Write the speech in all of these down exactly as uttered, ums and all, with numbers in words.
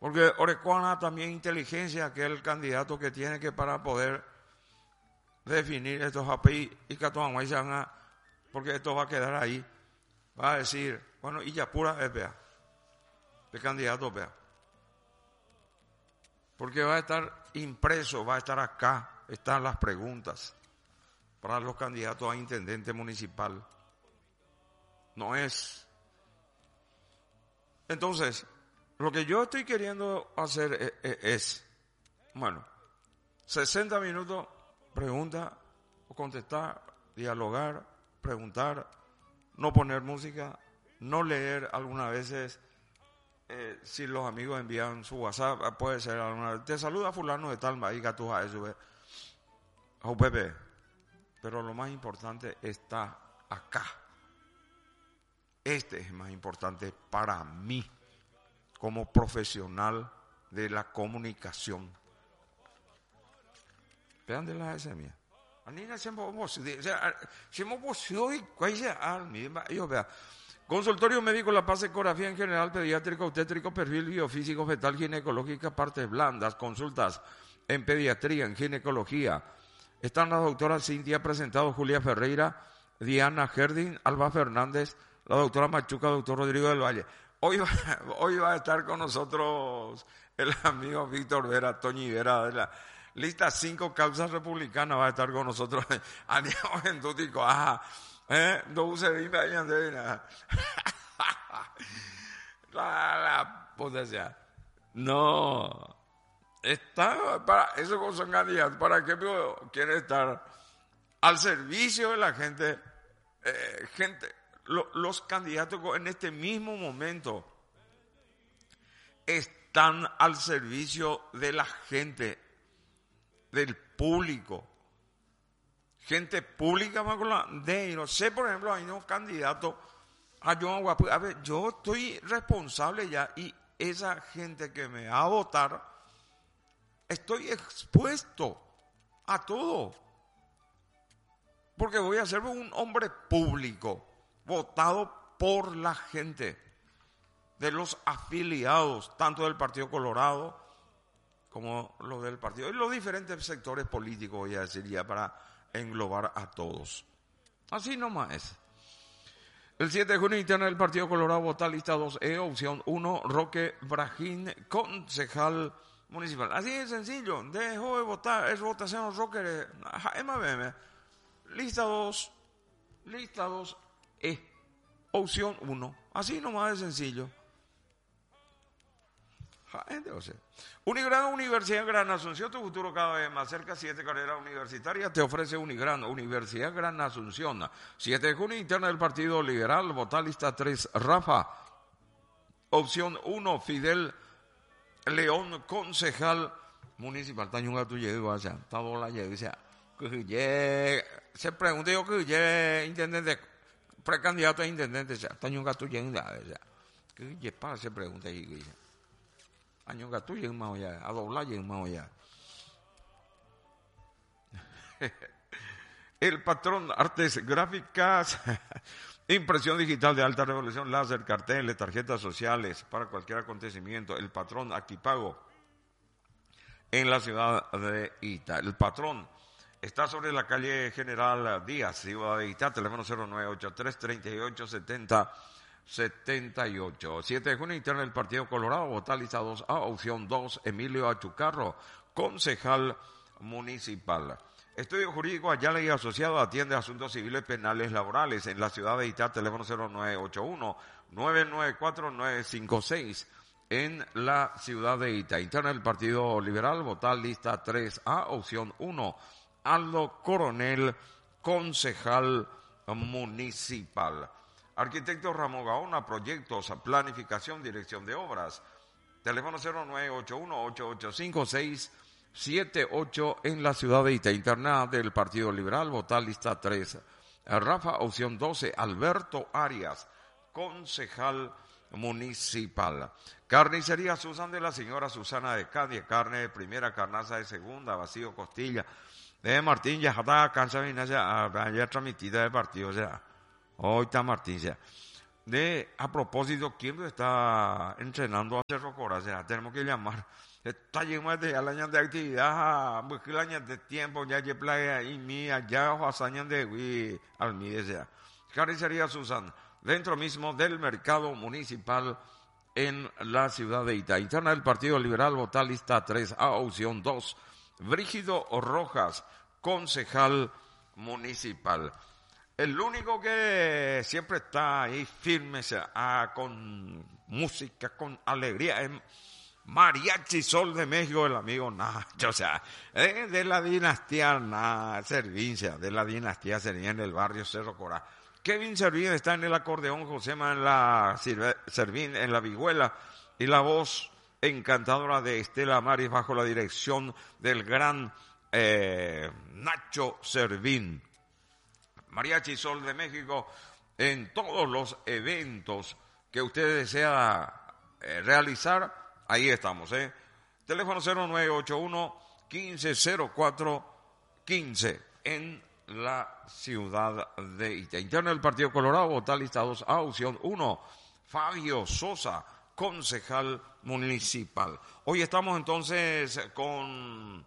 Porque Orecuana también inteligencia, que es el candidato que tiene que para poder definir estos A P I y Catuanguay se van a, porque esto va a quedar ahí, va a decir, bueno, y ya pura es vea, el candidato vea. Porque va a estar impreso, va a estar acá, están las preguntas para los candidatos a intendente municipal. No es. Entonces, lo que yo estoy queriendo hacer es, es, es bueno, sesenta minutos, pregunta o contestar, dialogar, preguntar, no poner música, no leer algunas veces. Eh, si los amigos envían su WhatsApp, puede ser alguna, te saluda fulano de tal, ahí gatuja eso, o Pepe. Pero lo más importante está acá. Este es más importante para mí, como profesional de la comunicación. Vean de la S M. Anina siempre vos, siempre vos hoy, cuál al mismo, yo vea. Consultorio médico La Paz, ecografía en general, pediátrico, obstétrico, perfil biofísico, fetal, ginecológica, partes blandas, consultas en pediatría, en ginecología. Están las doctoras Cintia Presentado, Julia Ferreira, Diana Gerdin, Alba Fernández, la doctora Machuca, doctor Rodrigo del Valle. Hoy va, hoy va a estar con nosotros el amigo Víctor Vera, Toñi Vera, de la lista cinco causas republicanas, va a estar con nosotros. Año Endútico, ajá. ¿Eh? No se vive ahí ande nada. La, la potencia. No. Está para eso son candidatos. ¿Para qué quiere estar al servicio de la gente? Eh, gente, lo, los candidatos en este mismo momento están al servicio de la gente, del público. Gente pública más con la de, no sé, por ejemplo, hay unos candidatos a Joan Guapu. A ver, yo estoy responsable ya y esa gente que me va a votar, estoy expuesto a todo. Porque voy a ser un hombre público, votado por la gente, de los afiliados, tanto del Partido Colorado como los del partido, y los diferentes sectores políticos, voy a decir ya para englobar a todos. Así nomás es. El siete de junio, interna del Partido Colorado, vota lista dos E, opción uno, Roque Brajín, concejal municipal. Así de sencillo, dejó de votar, es votación Roque, M B M. Lista dos, lista dos E, opción uno. Así nomás de sencillo. Unigran Universidad Gran Asunción, tu futuro cada vez más cerca. Siete carreras universitarias te ofrece Unigran Universidad Gran Asunción. siete de junio, interna del Partido Liberal, votar lista tres, Rafa. Opción uno, Fidel León, concejal municipal. Tañunga tu llego allá, todo la llego, o sea, que se pregunta yo que ya intendente, precandidato a intendente, o sea, Tañunga tu llego, o sea, que ya para se pregunta ahí, año gato y en Maoya, a doblar y en Maoya. El patrón, artes gráficas, impresión digital de alta resolución, láser, carteles, tarjetas sociales para cualquier acontecimiento. El patrón Aquipago en la ciudad de Ita. El patrón está sobre la calle General Díaz, ciudad de Ita, teléfono cero nueve ocho tres, treinta y ocho setenta setenta y ocho. siete de junio, interna del Partido Colorado, votar lista dos A, opción dos, Emilio Achucarro, concejal municipal. Estudio jurídico Ayala y Asociado, atiende asuntos civiles, penales, laborales en la ciudad de Itá, teléfono cero nueve ocho uno, nueve nueve cuatro, nueve cinco seis en la ciudad de Itá. Interna del Partido Liberal, votar lista tres A, opción uno, Aldo Coronel, concejal municipal. Arquitecto Ramón Gaona, proyectos, planificación, dirección de obras. Teléfono cero nueve ocho uno, ocho ocho cinco, seis siete ocho en la ciudad de Ita. Interna del Partido Liberal, votar lista tres. Rafa, opción doce, Alberto Arias, concejal municipal. Carnicería Susan de la señora Susana de Cádiz, carne de primera, carnaza de segunda, vacío, costilla. De Martín, ya está, cansa, ya, ya transmitida de partido, ya. Hoy está Martín, ya. de, a propósito, ¿quién está entrenando a Cerro Cora? O sea, tenemos que llamar. Está lleno de años de actividad, buscar años de tiempo, ya hay playa y mía, ya años de Wii, al mí, o sea. Carnicería Susan, dentro mismo del mercado municipal en la ciudad de Ita. Interna del Partido Liberal, votar lista tres A, opción dos. Brígido Rojas, concejal municipal. El único que siempre está ahí firme, ah, con música, con alegría, es Mariachi Sol de México, el amigo Nacho, o sea, eh, de la dinastía nah, Servincia, de la dinastía Servín del barrio Cerro Corá. Kevin Servín está en el acordeón, Josema en la Servín en la vihuela y la voz encantadora de Estela Maris bajo la dirección del gran eh, Nacho Servín. Mariachi Sol de México en todos los eventos que usted desea eh, realizar, ahí estamos, ¿eh? Teléfono cero nueve ocho uno, quince cero cuatro quince en la ciudad de Ita. Interno del Partido Colorado, votar listados a opción uno. Fabio Sosa, concejal municipal. Hoy estamos entonces con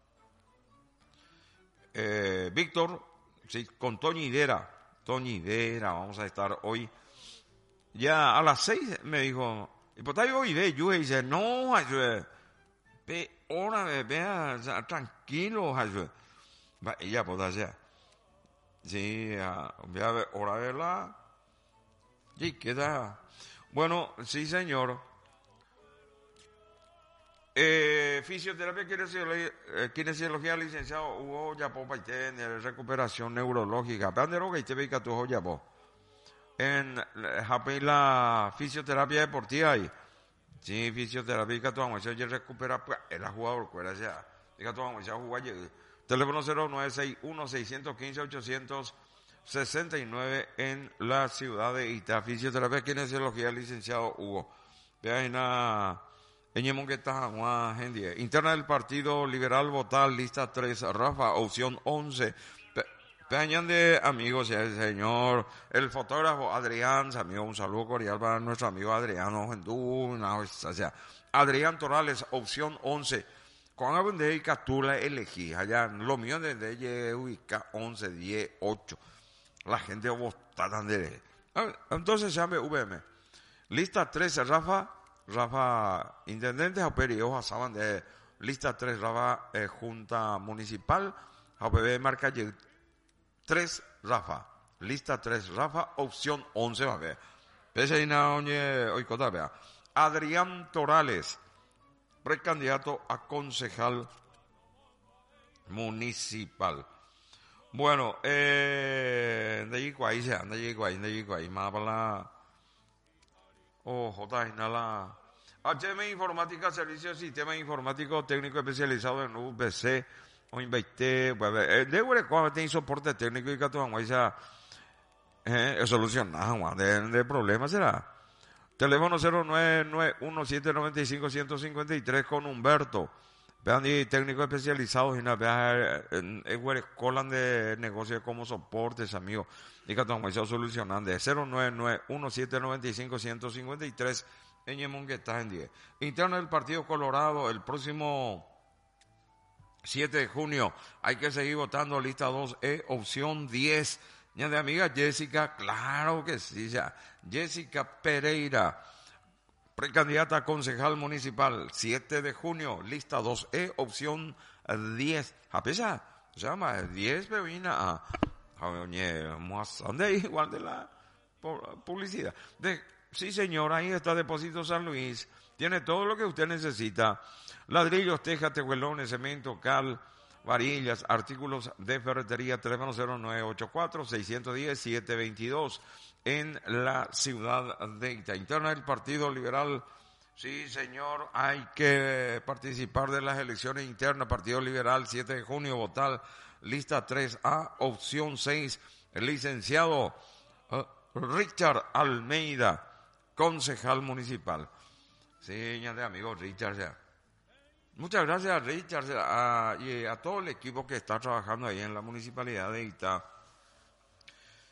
eh, Víctor, sí, con Toñi Hidera. Toñi Hidera, vamos a estar hoy. Ya a las seis me dijo, y pues yo hoy yo dice, no, ve, ahora vea, tranquilo, ella pues allá. Sí, voy a ver, ahora verla. Y queda. Bueno, sí, señor. Eh, fisioterapia, kinesiología, eh, kinesiología, licenciado Hugo Yapo, paite de recuperación neurológica. Pandero que te veis tu Yapo. En la fisioterapia deportiva ahí. Sí, fisioterapia que tu amo, yo recupera, pues, era jugador, cuera ya. Diga tu amo, ya jugaba. Teléfono cero nueve seis uno, seis uno cinco, ocho seis nueve en la ciudad de Ita. Fisioterapia, kinesiología, licenciado Hugo. Vea en la en que está gente. Interna del Partido Liberal, votar lista tres. Rafa, opción once. Peñan de amigos, el señor, el fotógrafo Adrián, amigo, un saludo cordial para nuestro amigo Adriano Gendú, o sea, Adrián Torales, opción once. Con algún de tú la elegí, allá, lo mío desde ella ubica once, diez, ocho. La gente vota tan de. Entonces llame V M. Lista trece, Rafa, Rafa, intendente, Japeri, hoja saban de lista tres, Rafa, eh, Junta Municipal, Japeri, marca tres, Rafa, lista tres, Rafa, opción once, va a ver. Pese y na, oye, oicota, vea. Adrián Torales, precandidato a concejal municipal. Bueno, eh, de allí cuál se anda, de allí cuál, de allí cuál, más para la, oh, J, la, H M Informática, Servicio de Sistema Informático Técnico Especializado en U V C, o invertir, pues, eh, de verdad, cuando tiene soporte técnico y que tú vamos a eh, solucionar, de, de problemas será. Teléfono cero nueve nueve uno siete nueve cinco uno cinco tres con Humberto. Vean, y técnicos especializados en la en escuelas de negocio como soportes, amigos. Y que estamos solucionando. cero nueve nueve uno siete nueve cinco uno cinco tres en Yemón que está en diez. Interno del Partido Colorado, el próximo siete de junio. Hay que seguir votando lista dos E, opción diez. Ya de amiga Jessica, claro que sí, ya. Jessica Pereira, precandidata a concejal municipal, siete de junio, lista dos E, opción diez. A pesar, se llama diez, pero viene a, ¿dónde igual de la publicidad? De, sí, señor, ahí está Depósito San Luis, tiene todo lo que usted necesita. Ladrillos, tejas, tehuelones, cemento, cal, varillas, artículos de ferretería, teléfono cero nueve ocho cuatro, seis uno cero, siete dos dos en la ciudad de Ita. Interna del Partido Liberal, sí señor, hay que participar de las elecciones internas, Partido Liberal, siete de junio, votar, lista tres A, opción seis, el licenciado uh, Richard Almeida, concejal municipal. Sí, ya de amigos, Richard, ya. Muchas gracias, Richard, a, y a todo el equipo que está trabajando ahí en la municipalidad de Ita.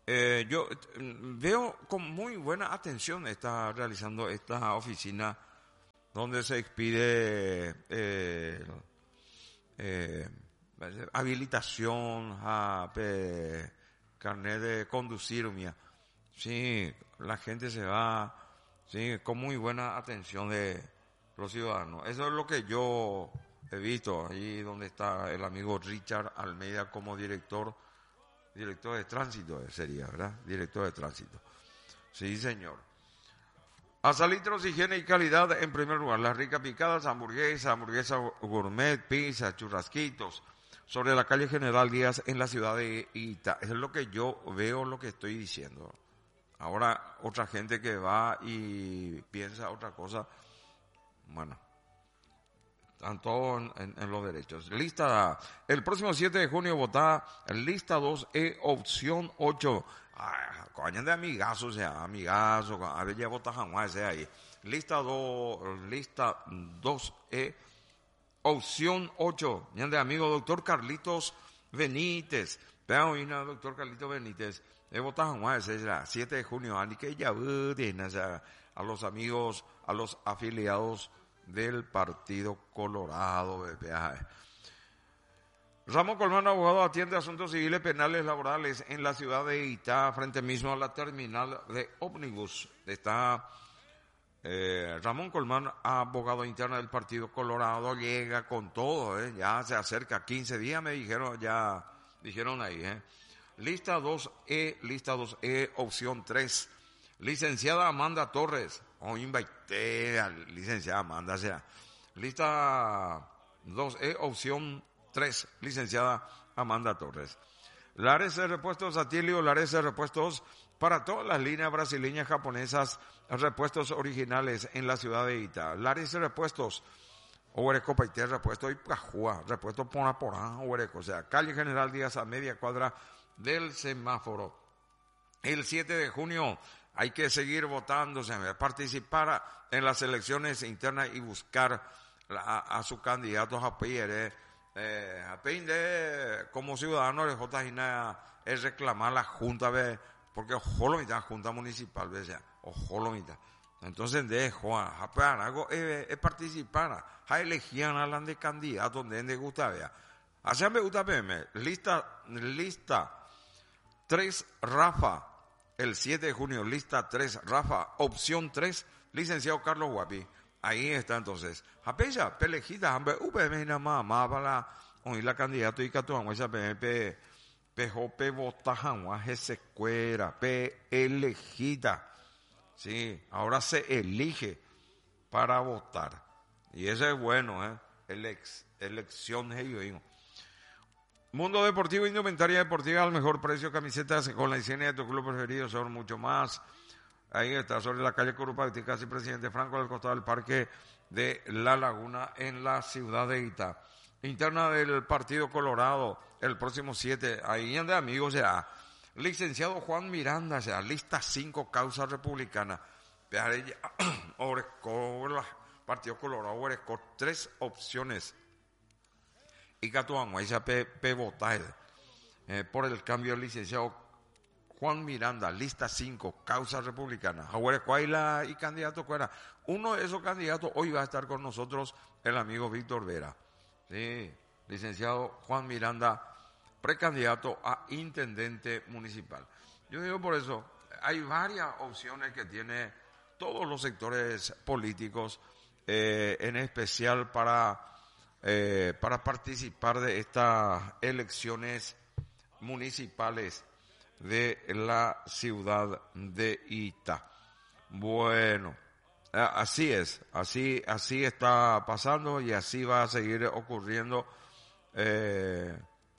Eh, yo eh, veo con muy buena atención está realizando esta oficina donde se expide eh, eh, habilitación a pe, carnet de conducir, mía. Sí, la gente se va, sí, con muy buena atención de los ciudadanos. Eso es lo que yo he visto ahí donde está el amigo Richard Almeida como director, director de tránsito sería, ¿verdad? Director de tránsito. Sí, señor. A salitros, higiene y calidad en primer lugar. Las ricas picadas, hamburguesas, hamburguesa gourmet, pizza, churrasquitos. Sobre la calle General Díaz en la ciudad de Ita. Eso es lo que yo veo, lo que estoy diciendo. Ahora, otra gente que va y piensa otra cosa, bueno, están todos en, en, en los derechos. Lista, el próximo siete de junio vota lista dos E, opción ocho. Ah, coño de amigazo, o sea, amigazo, a ver ya vota jamás ese ahí. Lista dos, lista dos E, opción ocho. Ya de amigo, doctor Carlitos Benítez. Vean, hoy no, doctor Carlitos Benítez. He votado jamás ese, siete de junio, Ani que ya, o sea, a los amigos, a los afiliados del Partido Colorado. Ramón Colmán, abogado, atiende asuntos civiles penales laborales en la ciudad de Itá, frente mismo a la terminal de ómnibus. Está eh, Ramón Colmán, abogado interno del Partido Colorado, llega con todo, eh, ya se acerca, quince días me dijeron, ya dijeron ahí. Eh. Lista dos E, lista dos E, opción tres. Licenciada Amanda Torres. Oh, invité a licenciada Amanda, o sea, lista dos E, opción tres, licenciada Amanda Torres. Lares de repuestos Atilio, Lares de repuestos para todas las líneas brasileñas, japonesas, repuestos originales en la ciudad de Ita. Lares de repuestos, Ohuereco, Paité, repuesto y Pajúa, repuesto Pona Porán, Ohuereco, o sea, calle General Díaz a media cuadra del semáforo. El siete de junio hay que seguir votando, participar en las elecciones internas y buscar a, a sus candidatos a pedir, eh, a pedir como ciudadano de J I es reclamar la Junta, porque ojo lo mitad Junta Municipal, ojo lo mitad. Entonces de Juan, algo es participar, a elegir a las de candidatos donde les gusta, vea. Así me gusta, P M, lista, lista tres, Rafa. El siete de junio, lista tres, Rafa, opción tres, licenciado Carlos Guapi. Ahí está entonces. Apeya, pelejita, hambre, U P M nada más, más para oír la candidato y catuan, esa P M P, P votajan, ese cuera, P elegida. Sí, ahora se elige para votar. Y eso es bueno, ¿eh? Elex, elección, hey, Mundo Deportivo, indumentaria deportiva al mejor precio, camisetas con la insignia de tu club preferido, son mucho más. Ahí está, sobre la calle Curupati, casi Presidente Franco, al costado del Parque de La Laguna, en la ciudad de Ita. Interna del Partido Colorado, el próximo siete, ahí anda amigos, ya. Licenciado Juan Miranda, ya, lista cinco, causa republicana. Partido Colorado, Oresco, tres opciones. Y Catuango, ahí se pe votar eh, por el cambio del licenciado Juan Miranda, lista cinco, causa republicana. Ahuerecuaila y candidato fuera. Uno de esos candidatos hoy va a estar con nosotros el amigo Víctor Vera. Sí, licenciado Juan Miranda, precandidato a intendente municipal. Yo digo por eso, hay varias opciones que tiene todos los sectores políticos, eh, en especial para... Eh, para participar de estas elecciones municipales de la ciudad de Ita. Bueno, así es, así, así está pasando y así va a seguir ocurriendo. Eh,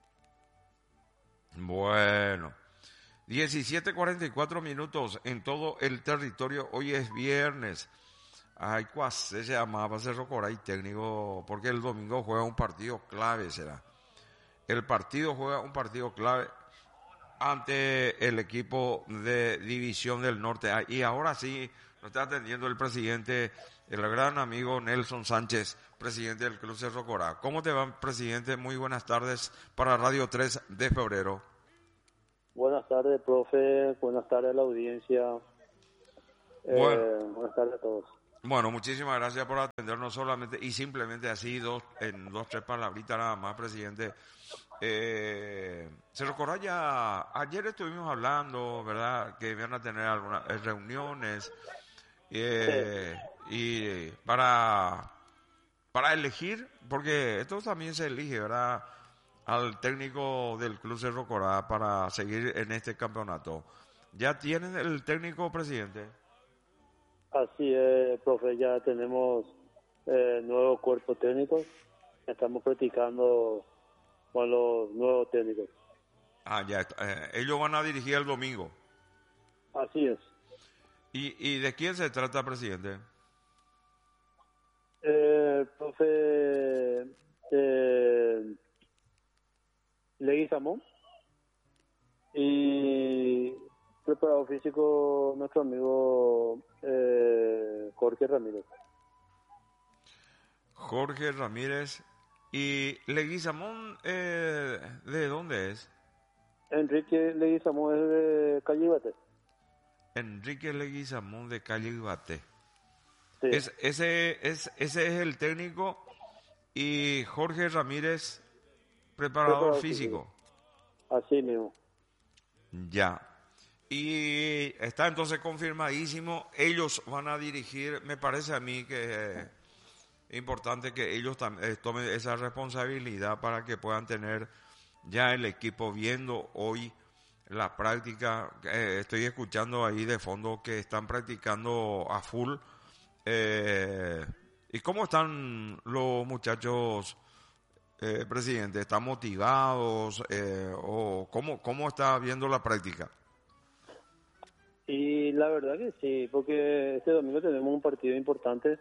bueno, diecisiete cuarenta y cuatro minutos en todo el territorio. Hoy es viernes. Ay, cuás se llamaba Cerro Coray técnico, porque el domingo juega un partido clave, será. El partido juega un partido clave ante el equipo de División del Norte. Y ahora sí, nos está atendiendo el presidente, el gran amigo Nelson Sánchez, presidente del Club Cerro Coray. ¿Cómo te va, presidente? Muy buenas tardes para Radio tres de febrero. Buenas tardes, profe. Buenas tardes a la audiencia. Bueno, Eh, buenas tardes a todos. bueno, muchísimas gracias por atendernos solamente y simplemente así, dos, en dos, tres palabritas nada más, presidente. Eh, se recordará ya, ayer estuvimos hablando, ¿verdad?, que iban a tener algunas eh, reuniones Sí, eh, y para, para elegir, porque esto también se elige, ¿verdad?, al técnico del Club Cerro Corá para seguir en este campeonato. ¿Ya tienen el técnico, presidente? así es, profe. Ya tenemos eh, nuevos cuerpos técnicos. Estamos practicando con los nuevos técnicos. Ah, ya está. Eh, ellos van a dirigir el domingo. Así es. ¿Y, y de quién se trata, presidente? Eh, profe eh, Leguizamón y preparador físico nuestro amigo eh, Jorge Ramírez. Jorge Ramírez. ¿Y Leguizamón, eh, de dónde es? Enrique Leguizamón es de Callibate. Enrique Leguizamón de Calle Ibaté. Sí, Es, ese, es, ese es el técnico y Jorge Ramírez, preparador preparador físico. físico. Así mismo. Ya. Y está entonces confirmadísimo. Ellos van a dirigir, me parece a mí que es importante que ellos tam- eh, tomen esa responsabilidad para que puedan tener ya el equipo viendo hoy la práctica. Eh, estoy escuchando ahí de fondo que están practicando a full. Eh, ¿Y cómo están los muchachos, eh, presidente? ¿Están motivados? Eh, ¿O cómo, cómo está viendo la práctica? Y la verdad que sí, porque este domingo tenemos un partido importante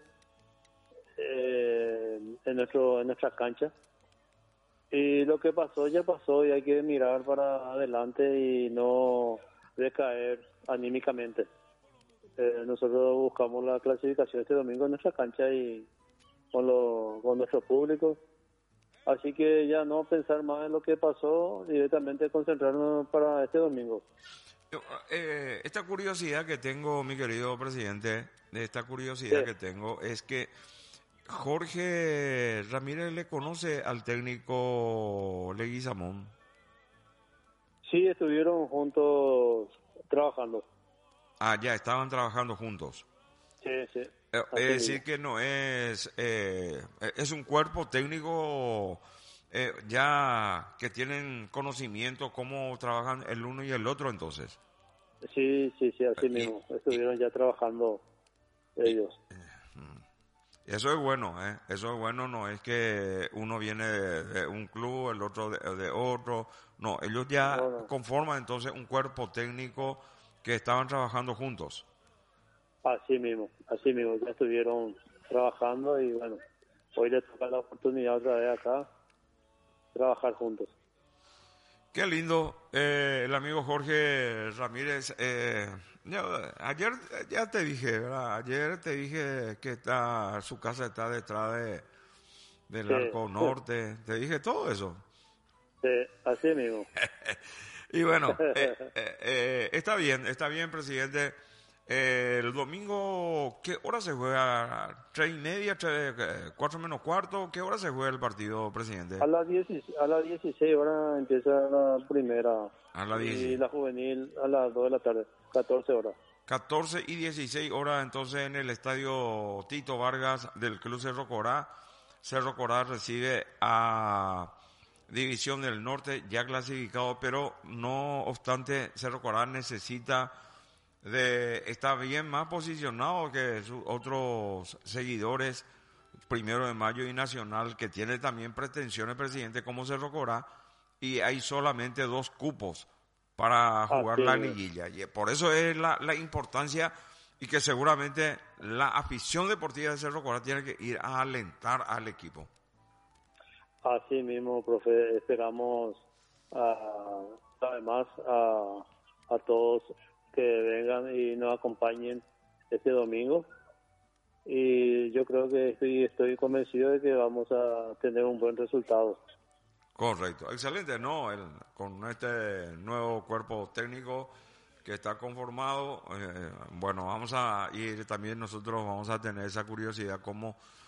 eh, en nuestro en nuestra cancha. Y lo que pasó ya pasó y hay que mirar para adelante y no decaer anímicamente. Eh, nosotros buscamos la clasificación este domingo en nuestra cancha y con, lo, con nuestro público. Así que ya no pensar más en lo que pasó, directamente concentrarnos para este domingo. Eh, esta curiosidad que tengo, mi querido presidente, esta Sí, curiosidad que tengo es que Jorge Ramírez le conoce al técnico Leguizamón. sí estuvieron juntos trabajando. Ah, ya estaban trabajando juntos. Sí, sí, Eh, Es así decir mismo. que no es, eh, es un cuerpo técnico eh, ya que tienen conocimiento cómo trabajan el uno y el otro entonces. Sí, sí, sí, así Y, mismo. y, Estuvieron ya trabajando y ellos. eso es bueno, ¿eh? Eso es bueno, no es que uno viene de, de un club, el otro de, de otro. No, ellos ya No, no. conforman entonces un cuerpo técnico que estaban trabajando juntos. Así mismo, así mismo. Ya estuvieron trabajando y bueno, hoy les toca la oportunidad otra vez acá, trabajar juntos. Qué lindo, eh, el amigo Jorge Ramírez. Eh, ya- ayer ya te dije, ¿verdad? Ayer te dije que está, su casa está detrás de, del Sí, Arco Norte. Te dije todo eso. sí, así mismo. Y bueno, eh, eh, eh, está bien, está bien, presidente. Eh, el domingo, ¿qué hora se juega? ¿Tres y media? Tres, eh, ¿cuatro menos cuarto? ¿Qué hora se juega el partido, presidente? A las diez, a las dieciséis horas empieza la primera A las y diez. la juvenil a las dos de la tarde, catorce horas. catorce y dieciséis horas entonces en el estadio Tito Vargas del Club Cerro Corá. Cerro Corá recibe a División del Norte ya clasificado, pero no obstante Cerro Corá necesita de está bien más posicionado que sus otros seguidores, Primero de Mayo y Nacional, que tiene también pretensiones, presidente, como Cerro Corá, y hay solamente dos cupos para jugar Así la mismo, liguilla. Y por eso es la, la importancia y que seguramente la afición deportiva de Cerro Corá tiene que ir a alentar al equipo. así mismo, profe. Esperamos a, además a, a todos que vengan y nos acompañen este domingo. Y yo creo que estoy, estoy convencido de que vamos a tener un buen resultado. Correcto, excelente, ¿no? El, con este nuevo cuerpo técnico que está conformado, eh, bueno, vamos a ir también nosotros, vamos a tener esa curiosidad cómo